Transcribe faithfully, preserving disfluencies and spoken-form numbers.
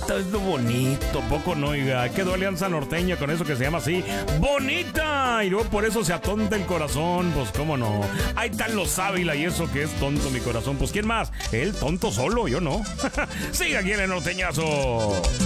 bonita, es lo bonito, poco no, oiga. Quedó Alianza Norteña con eso que se llama así, bonita. Y luego por eso se atonta el corazón, pues cómo no. Ahí están los Ávila y eso que es tonto mi corazón. Pues ¿quién más? Él tonto solo, yo no. Siga aquí en el norteñazo.